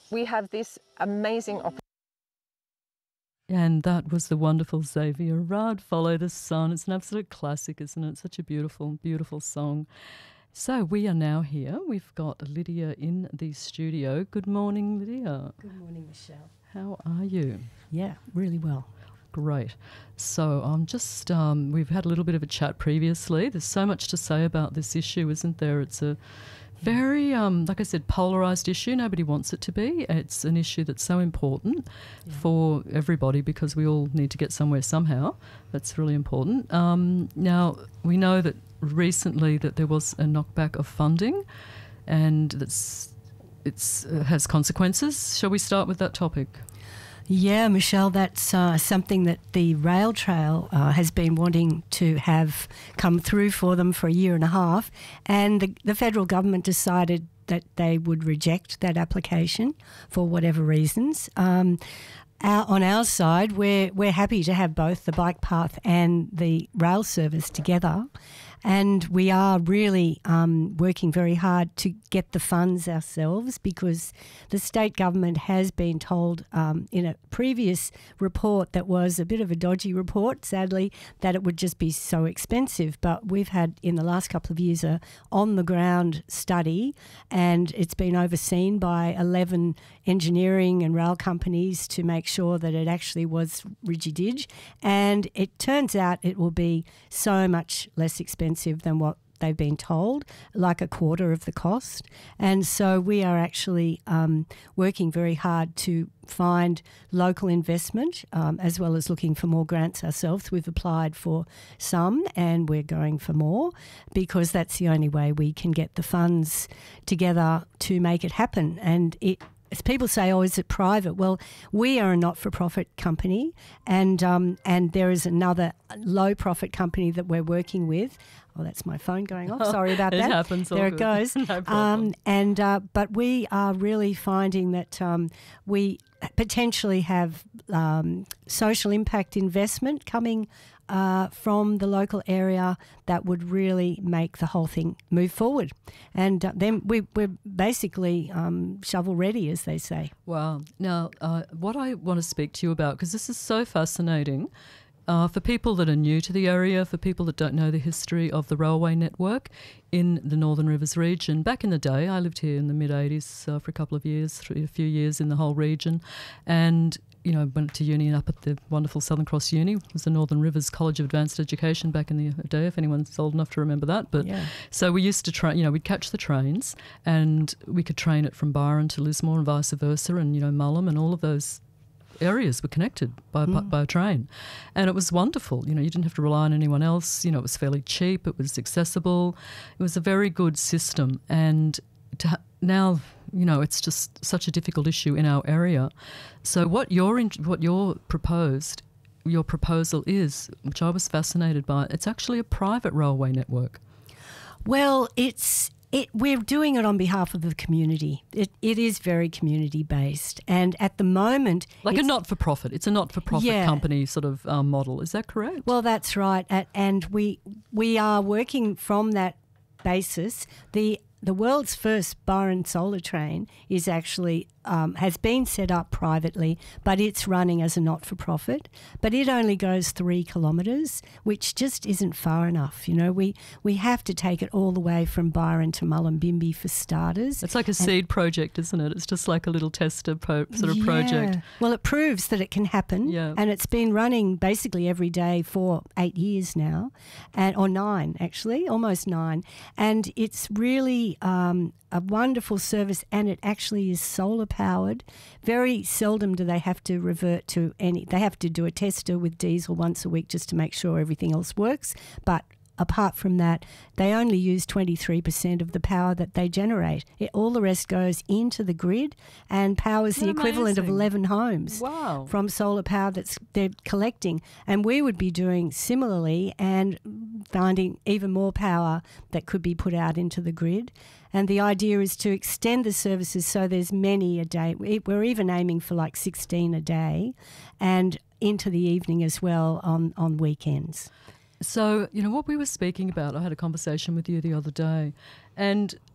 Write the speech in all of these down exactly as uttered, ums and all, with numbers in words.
we have this amazing opportunity. And that was the wonderful Xavier Rudd, Follow the Sun. It's an absolute classic, isn't it? Such a beautiful, beautiful song. So we are now here. We've got Lydia in the studio. Good morning, Lydia. Good morning, Michelle. How are you? Yeah, really well. Great. So I'm just, um, we've had a little bit of a chat previously. There's so much to say about this issue, isn't there? It's a very, um, like I said, polarised issue. Nobody wants it to be. It's an issue that's so important yeah. for everybody because we all need to get somewhere somehow. That's really important. Um, now, we know that recently that there was a knockback of funding and that's it's uh, has consequences. Shall we start with that topic? Yeah, Michelle, that's uh, something that the rail trail uh, has been wanting to have come through for them for a year and a half, and the, the federal government decided that they would reject that application for whatever reasons. Um, our, on our side, we're, we're happy to have both the bike path and the rail service together. And we are really um, working very hard to get the funds ourselves because the state government has been told um, in a previous report that was a bit of a dodgy report, sadly, that it would just be so expensive. But we've had in the last couple of years a on-the-ground study and it's been overseen by eleven engineering and rail companies to make sure that it actually was rigidig. And it turns out it will be so much less expensive than what they've been told, like a quarter of the cost. And so we are actually um, working very hard to find local investment um, as well as looking for more grants ourselves. We've applied for some and we're going for more because that's the only way we can get the funds together to make it happen. And it As people say, oh, is it private? Well, we are a not-for-profit company and um, and there is another low-profit company that we're working with. Oh, that's my phone going off. Sorry about it that. It happens. There it good. goes. No problem. Um, and uh, but we are really finding that um, we potentially have um, social impact investment coming Uh, from the local area that would really make the whole thing move forward. And uh, then we, we're basically um, shovel ready, as they say. Wow. Now, uh, what I want to speak to you about, because this is so fascinating, uh, for people that are new to the area, for people that don't know the history of the railway network in the Northern Rivers region. Back in the day, I lived here in the mid-eighties uh, for a couple of years, a few years in the whole region, and you know, went to uni up at the wonderful Southern Cross Uni. It was the Northern Rivers College of Advanced Education back in the day, if anyone's old enough to remember that. But yeah. So we used to train, you know, we'd catch the trains and we could train it from Byron to Lismore and vice versa, and, you know, Mullum and all of those areas were connected by, mm. by, by a train. And it was wonderful. You know, you didn't have to rely on anyone else. You know, it was fairly cheap. It was accessible. It was a very good system. And to ha- now... you know, it's just such a difficult issue in our area. So what your what your proposed, your proposal is, which I was fascinated by, it's actually a private railway network. Well, it's it. We're doing it on behalf of the community. It it is very community based, and at the moment, like a not-for-profit. It's a not-for-profit yeah. company sort of um, model. Is that correct? Well, that's right, at, and we we are working from that basis. The The world's first Byron solar train is actually um, has been set up privately, but it's running as a not-for-profit. But it only goes three kilometres, which just isn't far enough. You know, we we have to take it all the way from Byron to Mullumbimby for starters. It's like a and seed project, isn't it? It's just like a little tester po- sort of yeah. project. Well, it proves that it can happen, yeah. and it's been running basically every day for eight years now, and or nine actually, almost nine, and it's really um, a wonderful service, and it actually is solar powered. Very seldom do they have to revert to any. They have to do a tester with diesel once a week just to make sure everything else works, but apart from that, they only use twenty-three percent of the power that they generate. It, all the rest goes into the grid and powers Isn't the equivalent amazing? of eleven homes Wow. from solar power that's they're collecting. And we would be doing similarly and finding even more power that could be put out into the grid. And the idea is to extend the services so there's many a day. We're even aiming for like sixteen a day and into the evening as well on, on weekends. So, you know, what we were speaking about, I had a conversation with you the other day, and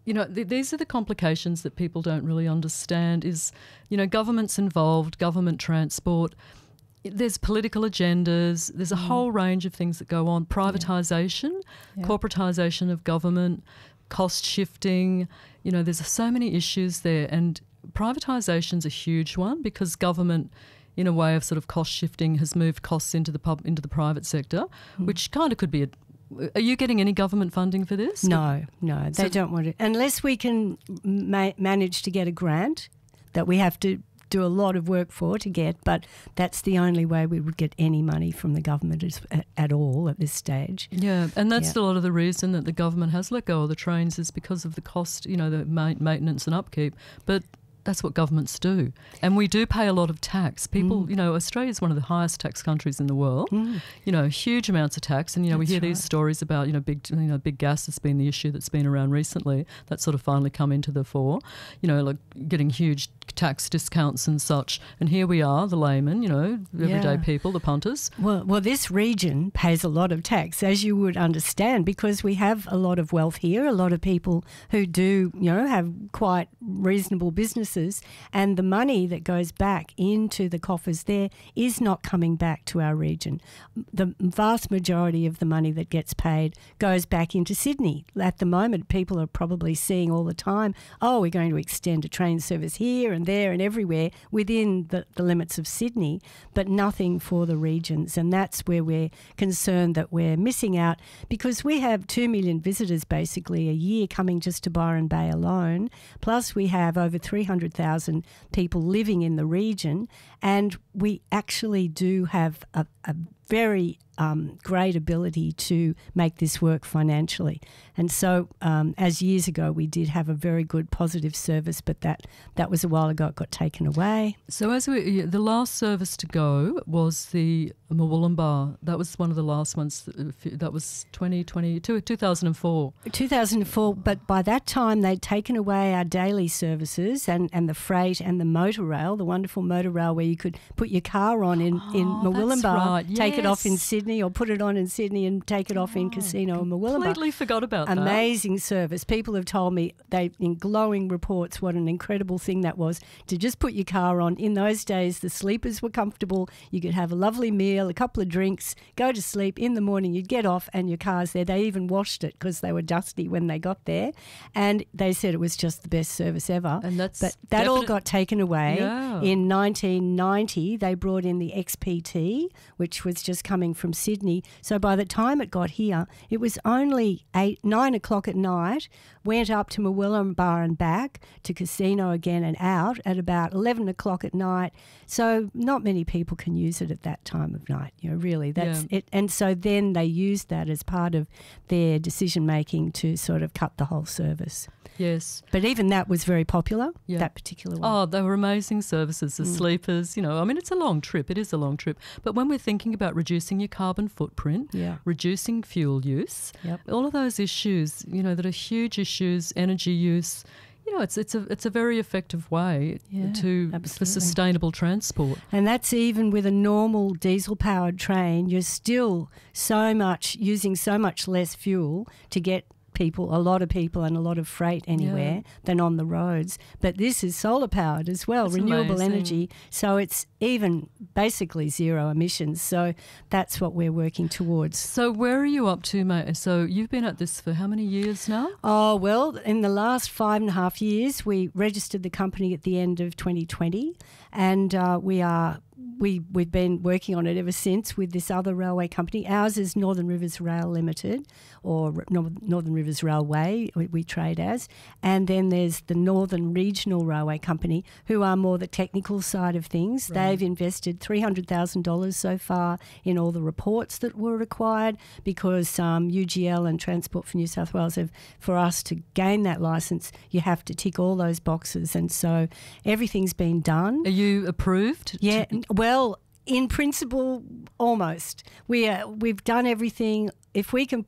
you know, th- these are the complications that people don't really understand is, you know, government's involved, government transport. There's political agendas. There's a mm. whole range of things that go on. Privatisation, yeah. Yeah. corporatisation of government, cost shifting. You know, there's so many issues there. And privatisation's a huge one because government, in a way of sort of cost shifting, has moved costs into the pub, into the private sector, mm. which kind of could be a... Are you getting any government funding for this? No, no, they so, don't want it. Unless we can ma- manage to get a grant that we have to do a lot of work for to get, but that's the only way we would get any money from the government is, at, at all at this stage. Yeah, and that's yeah. a lot of the reason that the government has let go of the trains is because of the cost, you know, the ma- maintenance and upkeep. But that's what governments do. And we do pay a lot of tax. People, mm. you know, Australia is one of the highest tax countries in the world. Mm. You know, huge amounts of tax. And, you know, that's we hear right. these stories about, you know, big, you know, big gas has been the issue that's been around recently. That's sort of finally come into the fore. You know, like getting huge tax discounts and such. And here we are, the laymen, you know, everyday yeah. people, the punters. Well, well, this region pays a lot of tax, as you would understand, because we have a lot of wealth here, a lot of people who do, you know, have quite reasonable businesses, and the money that goes back into the coffers there is not coming back to our region. The vast majority of the money that gets paid goes back into Sydney. At the moment, people are probably seeing all the time, oh, we're going to extend a train service here and there and everywhere within the, the limits of Sydney, but nothing for the regions. And that's where we're concerned that we're missing out, because we have two million visitors basically a year coming just to Byron Bay alone, plus we have over three hundred thousand people living in the region, and we actually do have a, a very um, great ability to make this work financially. And so um, as years ago we did have a very good positive service, but that, that was a while ago. It got taken away. So as we, the last service to go was the Murwillumbah. That was one of the last ones. That was twenty twenty, two thousand four. two thousand four, but by that time they'd taken away our daily services and, and the freight and the motor rail, the wonderful motor rail where you could put your car on in, in oh, Murwillumbah, right. yes. take it off in Sydney or put it on in Sydney and take it off in Casino in Murwillumbah. Completely forgot about that. Amazing service. People have told me they in glowing reports what an incredible thing that was to just put your car on. In those days the sleepers were comfortable. You could have a lovely meal, a couple of drinks, go to sleep. In the morning you'd get off and your car's there. They even washed it because they were dusty when they got there, and they said it was just the best service ever. And that's but that all got taken away. Yeah. In nineteen ninety they brought in the X P T, which was just coming from Sydney. So by the time it got here, it was only eight, nine o'clock at night, went up to Murwillumbah and back to Casino again and out at about eleven o'clock at night. So not many people can use it at that time of night, you know, really. That's yeah. it. And so then they used that as part of their decision making to sort of cut the whole service. Yes. But even that was very popular, yeah. that particular one. Oh, they were amazing services, the Mm. sleepers, you know. I mean, it's a long trip. It is a long trip. But when we're thinking about reducing your carbon footprint, Yeah. reducing fuel use, Yep. all of those issues, you know, that are huge issues, energy use, you know, it's it's a it's a very effective way Yeah, to for absolutely. sustainable transport. And that's even with a normal diesel-powered train, you're still so much using so much less fuel to get people, a lot of people and a lot of freight anywhere Yeah. than on the roads. But this is solar-powered as well, That's renewable amazing. energy. So it's even basically zero emissions. So that's what we're working towards. So where are you up to, mate? So you've been at this for how many years now? Oh, well, in the last five and a half years, we registered the company at the end of twenty twenty, and uh, we are we, we've been working on it ever since with this other railway company. Ours is Northern Rivers Rail Limited, or Nor- Northern Rivers Railway, we, we trade as. And then there's the Northern Regional Railway Company, who are more the technical side of things. Right. They've invested three hundred thousand dollars so far in all the reports that were required, because um, U G L and Transport for New South Wales have, for us to gain that licence, you have to tick all those boxes. And so everything's been done. Are you approved? Yeah, to- well, in principle, almost. We are, we've done everything. If we can put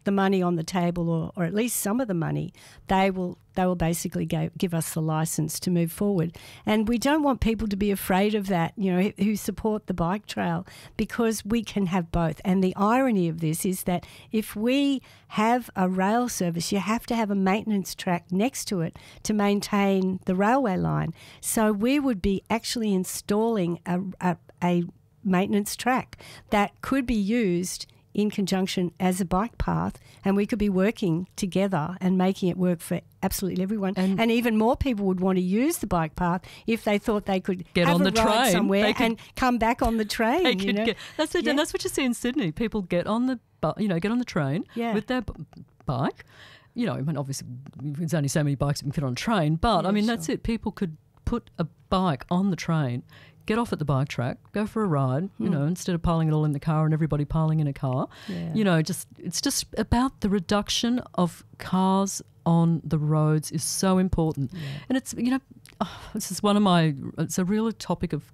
the money on the table, or, or at least some of the money, they will they will basically go, give us the license to move forward. And we don't want people to be afraid of that, you know, who support the bike trail, because we can have both. And the irony of this is that if we have a rail service, you have to have a maintenance track next to it to maintain the railway line. So we would be actually installing a, a, a maintenance track that could be used in conjunction as a bike path, and we could be working together and making it work for absolutely everyone. And, and even more people would want to use the bike path if they thought they could get have on a the ride train somewhere could, and come back on the train. They you could know? get, that's it, yeah. and that's what you see in Sydney. People get on the bu- you know get on the train yeah. with their b- bike. You know, I mean, obviously, there's only so many bikes you can fit on a train, but yeah, I mean, sure. that's it. People could put a bike on the train, get off at the bike track, go for a ride, you mm. know, instead of piling it all in the car and everybody piling in a car. Yeah. You know, just it's just about the reduction of cars on the roads is so important. Yeah. And it's, you know, oh, this is one of my, it's a real topic of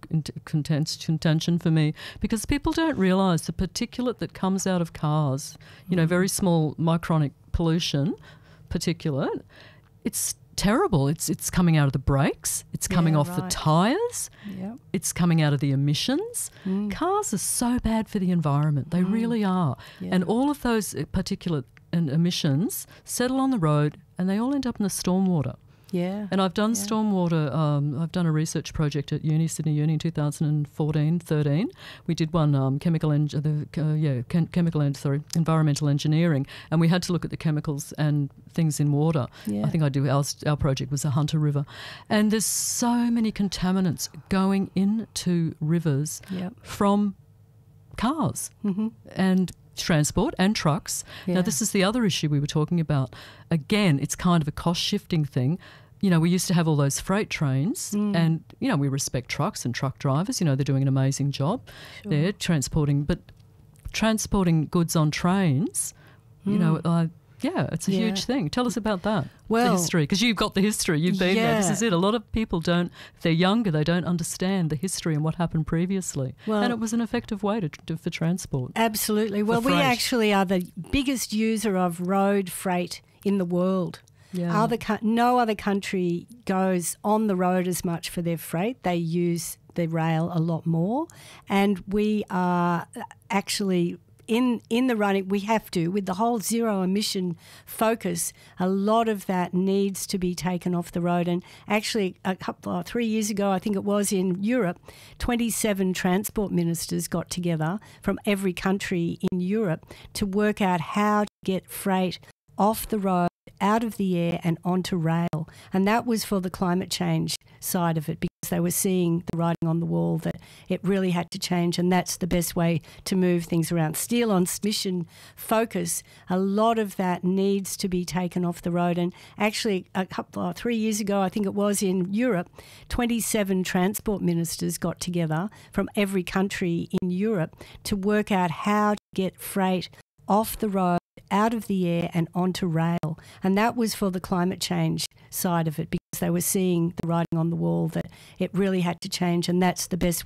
contention for me, because people don't realise the particulate that comes out of cars, you know, very small micronic pollution particulate, it's terrible. It's it's coming out of the brakes. It's coming yeah, off right. the tyres. Yep. It's coming out of the emissions. Mm. Cars are so bad for the environment. They Mm. really are. Yeah. And all of those particulate and emissions settle on the road, and they all end up in the stormwater. Yeah. And I've done yeah. stormwater, um, I've done a research project at Uni, Sydney Uni in two thousand fourteen, thirteen. We did one um, chemical, en- the, uh, yeah, chem- chemical, en- sorry, environmental engineering, and we had to look at the chemicals and things in water. Yeah. I think I do, our, our project was the Hunter River. And there's so many contaminants going into rivers Yep. from cars Mm-hmm. and transport and trucks. Yeah. Now, this is the other issue we were talking about. Again, it's kind of a cost-shifting thing. You know, we used to have all those freight trains Mm. and, you know, we respect trucks and truck drivers. You know, they're doing an amazing job. Sure. They're transporting, but transporting goods on trains, you know, uh, yeah, it's a Yeah. huge thing. Tell us about that, Well, the history, because you've got the history. You've been there. This yeah. is it. A lot of people don't, if they're younger, they don't understand the history and what happened previously. Well- and it was an effective way to, to for transport. Absolutely. Well, we freight. actually are the biggest user of road freight in the world. Yeah. Other co- no other country goes on the road as much for their freight. They use the rail a lot more, and we are actually in in the running. We have to, with the whole zero emission focus, a lot of that needs to be taken off the road. And actually, a couple uh, three years ago, I think it was, in Europe, twenty-seven transport ministers got together from every country in Europe to work out how to get freight off the road, out of the air and onto rail. And that was for the climate change side of it, because they were seeing the writing on the wall that it really had to change, and that's the best way to move things around. Still on mission focus, a lot of that needs to be taken off the road. And actually, a couple uh, three years ago, I think it was, in Europe, twenty-seven transport ministers got together from every country in Europe to work out how to get freight off the road, out of the air and onto rail. And that was for the climate change side of it, because they were seeing the writing on the wall that it really had to change, and that's the best